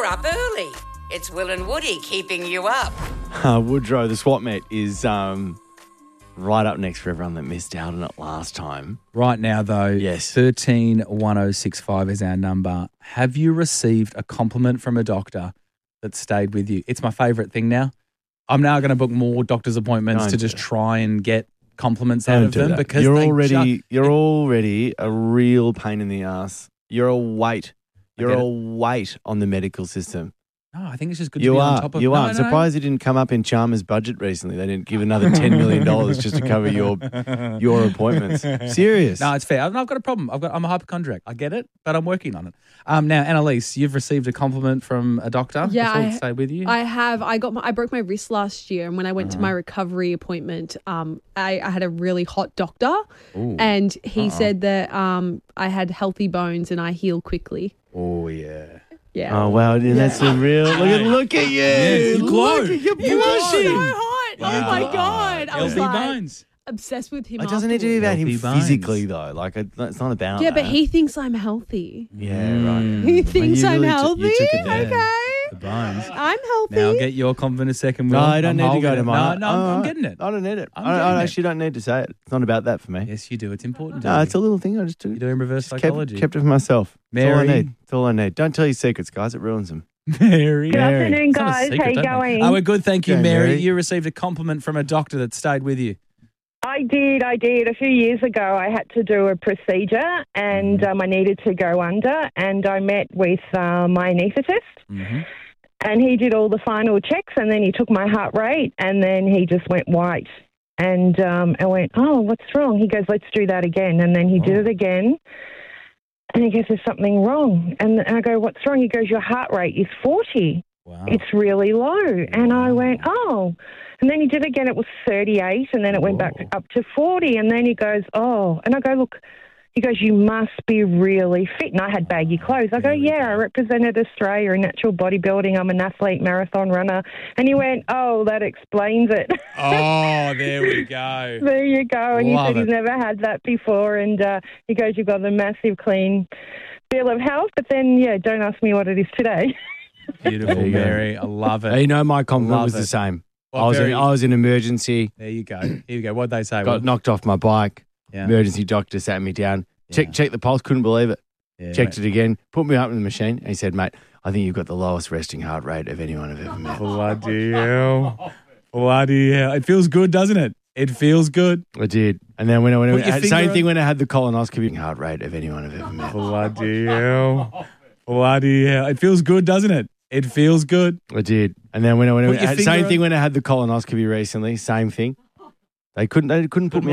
up early. It's Will and Woody keeping you up. Woodrow, the swap meet, is right up next for everyone that missed out on it last time. Right now, though, Yes. 131065 is our number. Have you received a compliment from a doctor that stayed with you? It's my favourite thing now. I'm now going to book more doctor's appointments Don't to do just that. try and get compliments out Don't of do them that. because you're they already a real pain in the ass. You're a weight. You're get a it. weight on the medical system. No, I think it's just good to You be are. on top of You no, are. I'm no. surprised it didn't come up in Chalmers' budget recently. They didn't give another $10 million just to cover your appointments. Serious. No, it's fair. I've got a problem. I'm a hypochondriac. I get it, but I'm working on it. Now, Annalise, you've received a compliment from a doctor. Yeah, before to stay with you. I have. I broke my wrist last year, and when I went to my recovery appointment, I had a really hot doctor, and he said that I had healthy bones and I heal quickly. Oh, yeah. Yeah. Oh, wow. That's a real... Look at you. Yes, you glow. Look at you. You blushing. So hot. Oh my God. I was Healthy like bones. obsessed with him. It doesn't need to be about him Healthy bones. physically, though. Like, it's not about Yeah, that. but he thinks I'm healthy. Yeah, right. He thinks you I'm really healthy. you took it there. Okay. The bones. I'm healthy. Now I'll get your compliment in a second. No, Will. I don't I'm need to holding go to it. mine. No, I'm getting it. I don't need it. I'm I getting it. actually don't need to say it. It's not about that for me. Yes, you do. It's important. No, it's a little thing I just do. You're doing reverse Just psychology. kept it for myself. That's all I Mary. need. That's all I need. Don't tell your secrets, guys. It ruins them. Mary. Good afternoon, It's not a guys. secret, How you don't they? going? Oh, we're good. Thank you, Okay, Mary. Mary. You received a compliment from a doctor that stayed with you. I did. A few years ago, I had to do a procedure and I needed to go under, and I met with my anaesthetist. Mm-hmm. And he did all the final checks, and then he took my heart rate, and then he just went white. And I went, oh, what's wrong? He goes, let's do that again. And then he did it again. And he goes, there's something wrong. And I go, what's wrong? He goes, your heart rate is 40. Wow. It's really low. And I went, oh. And then he did it again. It was 38, and then it went back up to 40. And then he goes, oh. And I go, look. He goes, you must be really fit. And I had baggy clothes. I go, yeah, I represented Australia in natural bodybuilding. I'm an athlete, marathon runner. And he went, oh, that explains it. Oh, there we go. There you go. And Love he said it. he's never had that before. And he goes, you've got a massive clean bill of health. But then, yeah, don't ask me what it is today. Beautiful, There you go. Mary. I love it. You know, my compliment Love was the it. same. Well, I was in emergency. There you go. Here you go. What'd they say? Got Will? knocked off my bike. Yeah. Emergency doctor sat me down. Checked the pulse. Couldn't believe it. Yeah, Checked mate. it again. Put me up in the machine. And he said, mate, I think you've got the lowest resting heart rate of anyone I've ever met. Bloody hell. Bloody hell. It feels good, doesn't it? It feels good. I did. And then when I went, Put your same finger thing on- when I had the colonoscopy. Heart rate of anyone I've ever met. Bloody hell. Bloody hell. It feels good, doesn't it? It feels good. I did. And then when I went, Put your same finger thing on- when I had the colonoscopy recently. Same thing. They couldn't put me